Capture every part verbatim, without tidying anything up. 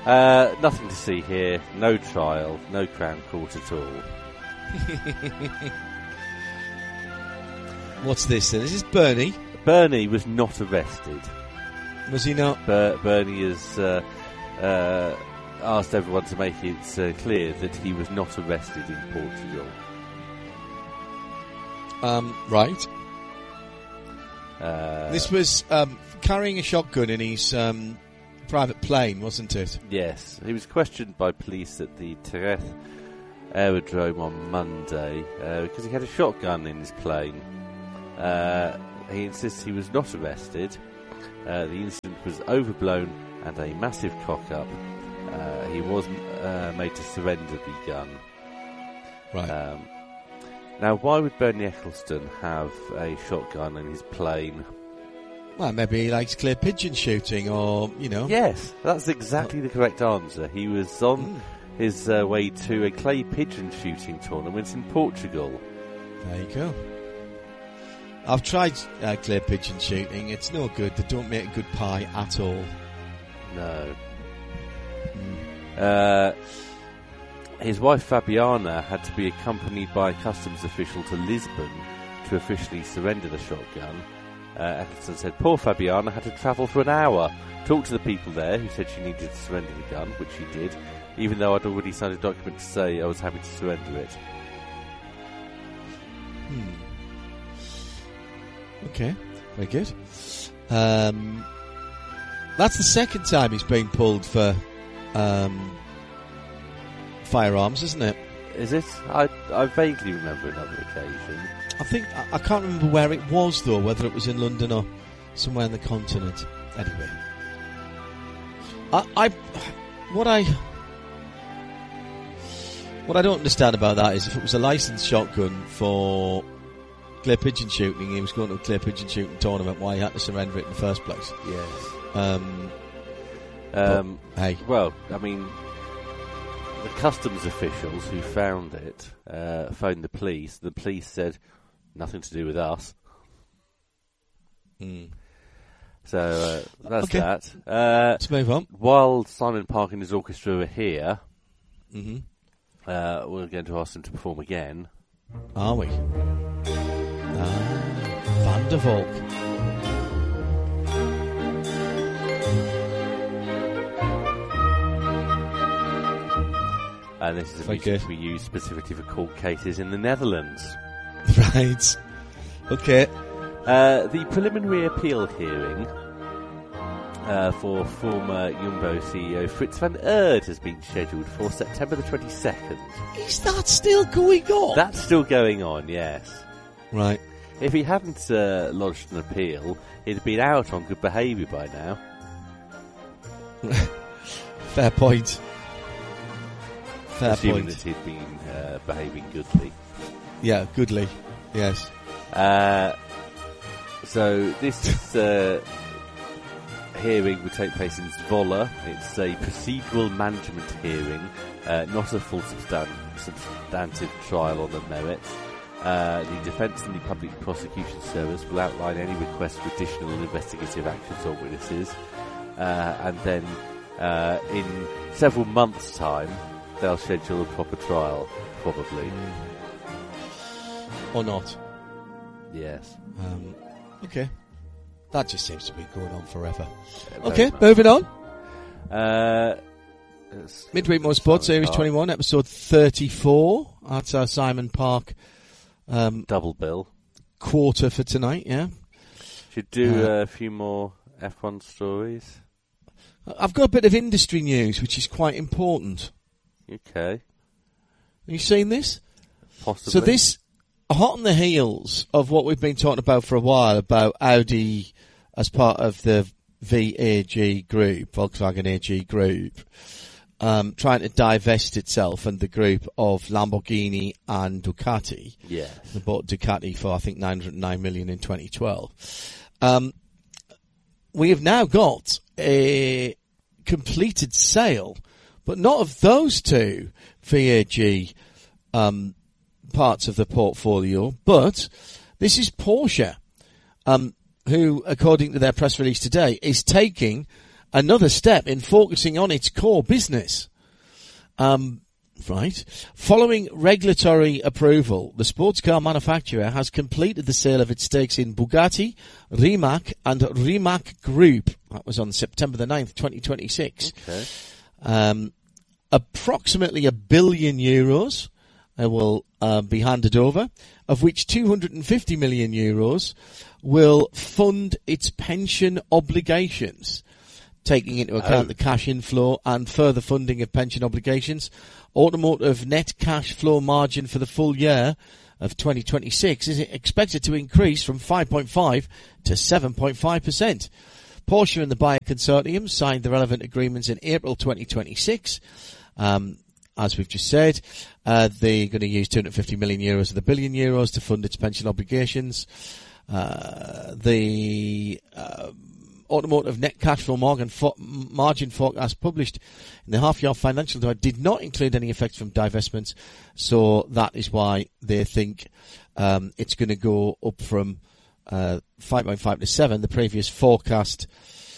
Uh, nothing to see here. No trial. No Crown Court at all. What's this then? Is this Bernie? Bernie was not arrested. Was he not? Ber- Bernie has uh, uh, asked everyone to make it uh, clear that he was not arrested in Portugal. Um, right. Uh, this was um, carrying a shotgun in his um, private plane, wasn't it? Yes. He was questioned by police at the Tereth aerodrome on Monday uh, because he had a shotgun in his plane. Uh, he insists he was not arrested. Uh, the incident was overblown and a massive cock-up. Uh, he was uh, made to surrender the gun. Right. Um, now, why would Bernie Ecclestone have a shotgun in his plane? Well, maybe he likes clear pigeon shooting, or, you know... Yes, that's exactly the correct answer. He was on mm. his uh, way to a clay pigeon shooting tournament in Portugal. There you go. I've tried uh, clear pigeon shooting. It's no good. They don't make a good pie at all. No. Mm. Uh, his wife Fabiana had to be accompanied by a customs official to Lisbon to officially surrender the shotgun. Uh, Ecclestone said poor Fabiana had to travel for an hour, talk to the people there who said she needed to surrender the gun, which she did, even though I'd already signed a document to say I was happy to surrender it. Hmm. Okay, very good. Um, that's the second time he's been pulled for um, firearms, isn't it? Is it? I I vaguely remember another occasion. I think I, I can't remember where it was though, whether it was in London or somewhere on the continent. Anyway, I, I what I what I don't understand about that is if it was a licensed shotgun for clear pigeon shooting, he was going to a clear pigeon shooting tournament, why he had to surrender it in the first place. Yes. Um, um, but, hey. Well, I mean, the customs officials who found it uh, phoned the police. The police said, nothing to do with us. Mm. So uh, that's okay. that. Uh, Let's move on. While Simon Park and his orchestra are here, mm-hmm. uh, we're going to ask them to perform again. Are we? Ah, Van der Valk. And this is a music to be used specifically for court cases in the Netherlands. Right. Okay. Uh, the preliminary appeal hearing uh, for former Jumbo C E O Frits van Eerd has been scheduled for September the twenty-second. Is that still going on? That's still going on, yes. Right. If he hadn't uh, lodged an appeal, he'd have been out on good behaviour by now. Fair point. Fair Assuming point. that he'd been uh, behaving goodly. Yeah, goodly. Yes. Uh, so this uh, hearing will take place in Zwolle. It's a procedural management hearing, uh, not a full substan- substantive trial on the merits. Uh, the Defence and the Public Prosecution Service will outline any requests for additional investigative actions on witnesses, uh, and then uh, in several months' time they'll schedule a proper trial, probably. Or not. Yes. Um, okay. That just seems to be going on forever. Yeah, okay, much. moving on. Uh, Midweek Motorsport, Series Park. twenty-one, Episode thirty-four at uh, Simon Park. Um, Double bill. Quarter for tonight, yeah. Should do uh, uh, a few more F one stories. I've got a bit of industry news, which is quite important. Okay. Have you seen this? Possibly. So this, hot on the heels of what we've been talking about for a while, about Audi as part of the V A G group, Volkswagen A G group, um, trying to divest itself and the group of Lamborghini and Ducati. Yes. They bought Ducati for, I think, nine hundred nine million in twenty twelve. Um, we have now got a completed sale, but not of those two V A G um, parts of the portfolio, but this is Porsche, um, who, according to their press release today, is taking another step in focusing on its core business. Um, right. Following regulatory approval, the sports car manufacturer has completed the sale of its stakes in Bugatti, Rimac and Rimac Group. That was on September the ninth, twenty twenty-six. Okay. Um, approximately a billion euros uh, will uh, be handed over, of which two hundred fifty million euros will fund its pension obligations. Taking into account oh. the cash inflow and further funding of pension obligations, automotive net cash flow margin for the full year of twenty twenty-six is expected to increase from five point five to seven point five percent. Porsche and the buyer consortium signed the relevant agreements in April twenty twenty-six. Um, as we've just said, uh, they're going to use two hundred fifty million euros of the billion euros to fund its pension obligations. Uh, the uh, automotive net cash flow margin, fo- margin forecast published in the half-year financial report did not include any effects from divestments, so that is why they think um, it's going to go up from uh, five point five to seven. The previous forecast,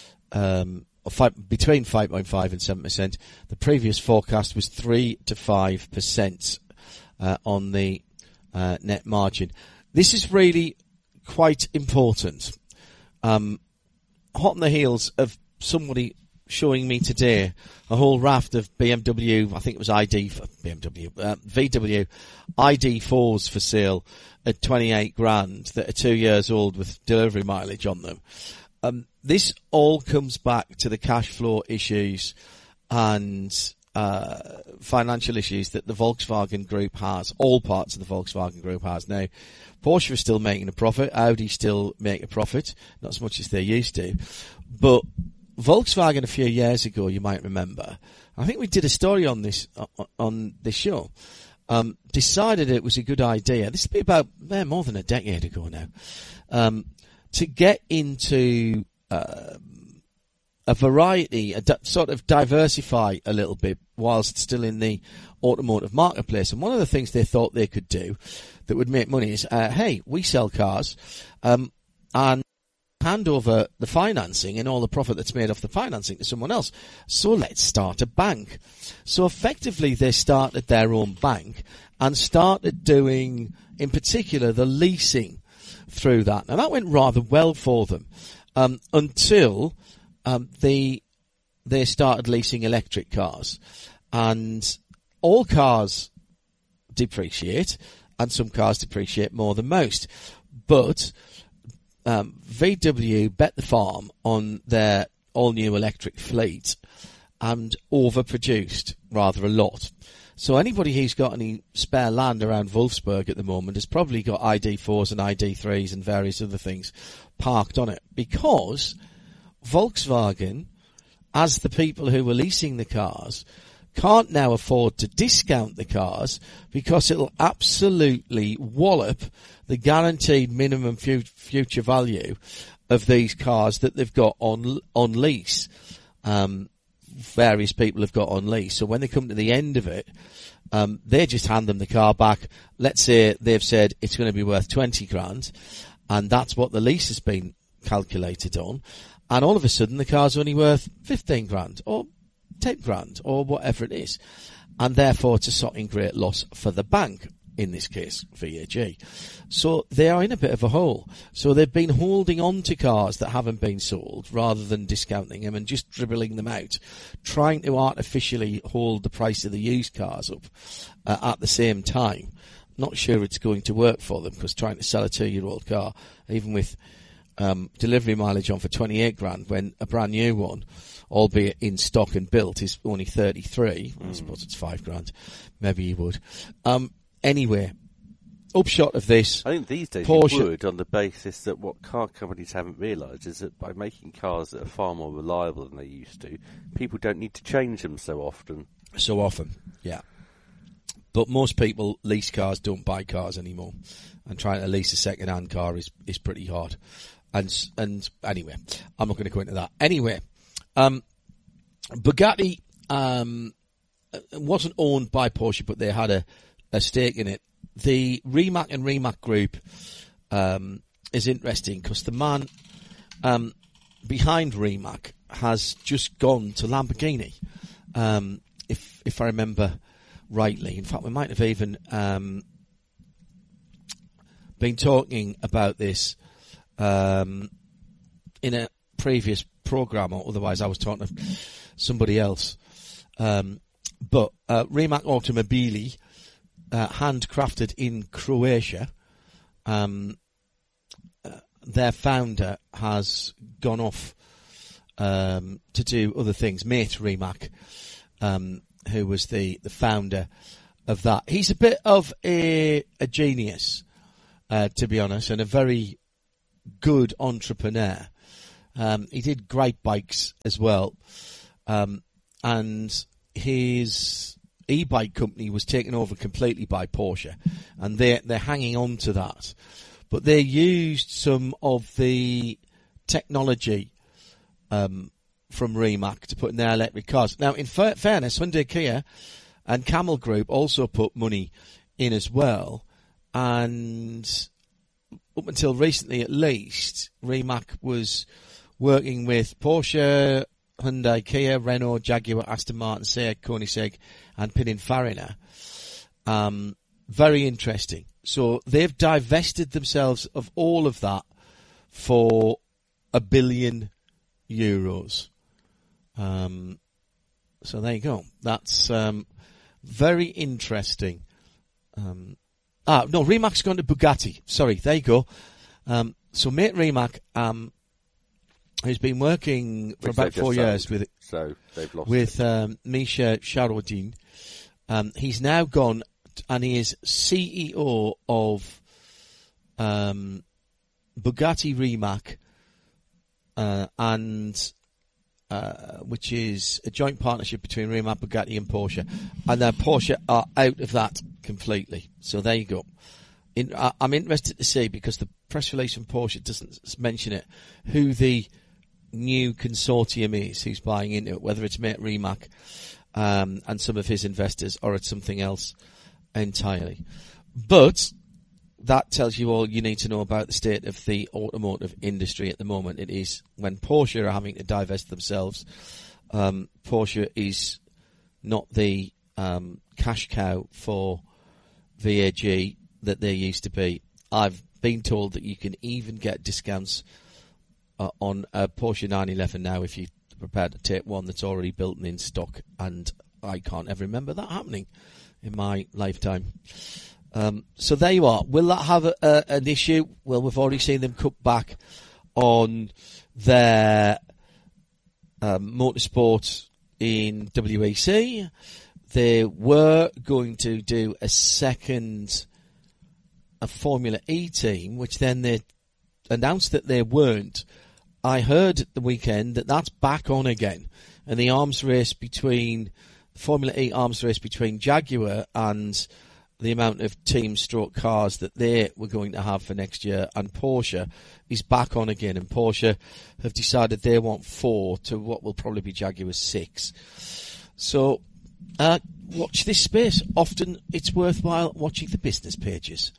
um, of five, between five point five and seven percent. The previous forecast was three to five percent uh, on the uh, net margin. This is really quite important. Um, hot on the heels of somebody showing me today a whole raft of B M W, I think it was I D, B M W, uh, V W, I D fours for sale at twenty-eight grand that are two years old with delivery mileage on them. Um, this all comes back to the cash flow issues and uh, financial issues that the Volkswagen Group has, all parts of the Volkswagen Group has. Now, Porsche is still making a profit, Audi still make a profit, not as much as they used to, but Volkswagen a few years ago, you might remember, I think we did a story on this on this show, um, decided it was a good idea, this would be about eh, more than a decade ago now, um, to get into uh, a variety, a di- sort of diversify a little bit whilst still in the automotive marketplace. And one of the things they thought they could do that would make money is, uh, hey, we sell cars, um, and hand over the financing and all the profit that's made off the financing to someone else. So let's start a bank. So effectively they started their own bank and started doing, in particular, the leasing through that. Now that went rather well for them, um, until, um, they, they started leasing electric cars. And all cars depreciate, and some cars depreciate more than most. But um, V W bet the farm on their all-new electric fleet and overproduced rather a lot. So anybody who's got any spare land around Wolfsburg at the moment has probably got I D fours and I D threes and various other things parked on it, because Volkswagen, as the people who were leasing the cars, can't now afford to discount the cars because it'll absolutely wallop the guaranteed minimum fu- future value of these cars that they've got on on lease. Um, various people have got on lease. So when they come to the end of it, um, they just hand them the car back. Let's say they've said it's going to be worth twenty grand, and that's what the lease has been calculated on. And all of a sudden the car's only worth fifteen grand or ten grand or whatever it is, and therefore it's a sodding great loss for the bank, in this case V A G. So they are in a bit of a hole. So they've been holding on to cars that haven't been sold rather than discounting them and just dribbling them out, trying to artificially hold the price of the used cars up uh, at the same time. Not sure it's going to work for them, because trying to sell a two-year-old car, even with um, delivery mileage on for twenty-eight grand, when a brand new one, albeit in stock and built, is only thirty-three. Mm. I suppose it's five grand. Maybe you would. Um, anyway, upshot of this, I think these days Porsche, you would, on the basis that what car companies haven't realised is that by making cars that are far more reliable than they used to, people don't need to change them so often. So often, yeah. But most people lease cars, don't buy cars anymore. And trying to lease a second-hand car is, is pretty hard. And, and anyway, I'm not going to go into that. Anyway, Um, Bugatti um, wasn't owned by Porsche, but they had a, a stake in it. The Rimac and Rimac Group um, is interesting because the man um, behind Rimac has just gone to Lamborghini, um, if if I remember rightly. In fact, we might have even um, been talking about this um, in a previous program, or otherwise I was talking to somebody else. Um, but uh, Rimac Automobili, uh, handcrafted in Croatia, um, uh, their founder has gone off um, to do other things. Mate Rimac, um, who was the, the founder of that. He's a bit of a, a genius, uh, to be honest, and a very good entrepreneur. Um, he did great bikes as well. Um, and his e-bike company was taken over completely by Porsche, and they're, they're hanging on to that. But they used some of the technology um, from Rimac to put in their electric cars. Now, in fa- fairness, Hyundai Kia and Camel Group also put money in as well, and up until recently at least, Rimac was working with Porsche, Hyundai, Kia, Renault, Jaguar, Aston Martin, Seat, Koenigsegg, and Pininfarina. Um, very interesting. So they've divested themselves of all of that for a billion euros. Um, so there you go. That's um, very interesting. Um, ah, no, Rimac's gone to Bugatti. Sorry, there you go. Um, so mate Rimac, um, who's been working for Which about four sold, years with so they've lost with it. um, Misha Sharodin. Um, he's now gone t- and he is C E O of um, Bugatti Rimac, uh, and uh, which is a joint partnership between Rimac, Bugatti, and Porsche. And then Porsche are out of that completely. So there you go. In, I, I'm interested to see, because the press release from Porsche doesn't mention it, who the new consortium is who's buying into it, whether it's Mate Rimac um, and some of his investors, or it's something else entirely. But that tells you all you need to know about the state of the automotive industry at the moment. It is, when Porsche are having to divest themselves, um, Porsche is not the um, cash cow for V A G that they used to be. I've been told that you can even get discounts uh, on a Porsche nine eleven now if you're prepared to take one that's already built and in stock, and I can't ever remember that happening in my lifetime. Um, so there you are. Will that have a, a, an issue? Well, we've already seen them cut back on their um, motorsport in W E C. They were going to do a second a Formula E team, which then they announced that they weren't. I heard at the weekend that that's back on again, and the arms race between the Formula E arms race between Jaguar and the amount of team stroke cars that they were going to have for next year and Porsche is back on again, and Porsche have decided they want four to what will probably be Jaguar's six. So uh, watch this space. Often it's worthwhile watching the business pages.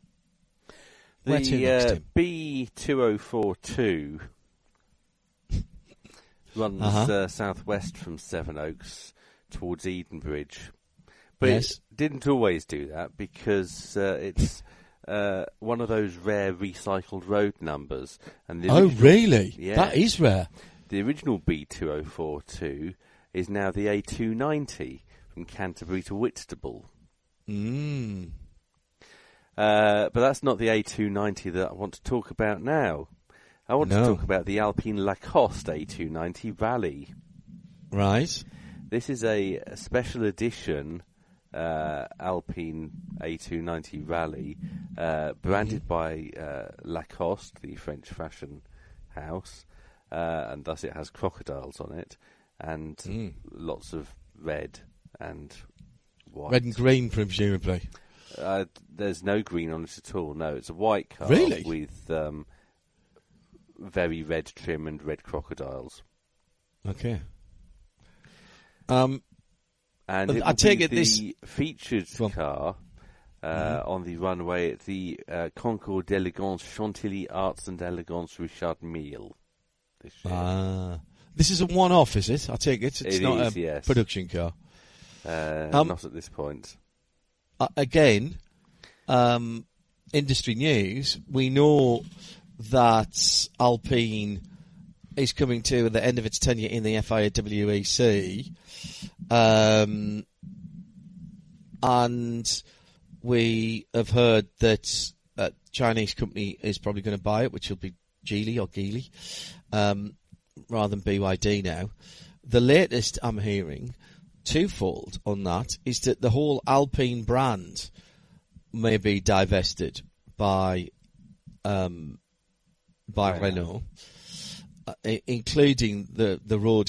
Where to The next, uh, Tim? B two oh four two runs Uh-huh. uh, southwest from Sevenoaks towards Edenbridge. But Yes. it didn't always do that, because uh, it's uh, one of those rare recycled road numbers. And the Oh, original- really? Yeah. That is rare. The original B two oh four two is now the A two ninety from Canterbury to Whitstable. Mm. Uh, but that's not the A two ninety that I want to talk about now. I want No. to talk about the Alpine Lacoste A two ninety Rally. Right. This is a, a special edition uh, Alpine A two ninety Rally, uh, branded by uh, Lacoste, the French fashion house, uh, and thus it has crocodiles on it, and Mm. lots of red and white. Red and green, presumably. Uh, there's no green on it at all. No, it's a white car Really? with um, very red trim and red crocodiles. Okay. Um, And it I will take be it the this- featured Go on. car uh, Mhm. on the runway at the uh, Concours d'Elegance Chantilly Arts and Elegance Richard Mille this year. ah, This is a one-off, is it? I take it. It's It not is, a yes. production car. Uh, Um, not at this point. Uh, again, um, industry news. We know that Alpine is coming to the end of its tenure in the F I A W E C. Um, and we have heard that a Chinese company is probably going to buy it, which will be Geely or Geely, um, rather than B Y D now. The latest I'm hearing, twofold on that, is that the whole Alpine brand may be divested by um, by Right. Renault, uh, i- including the, the road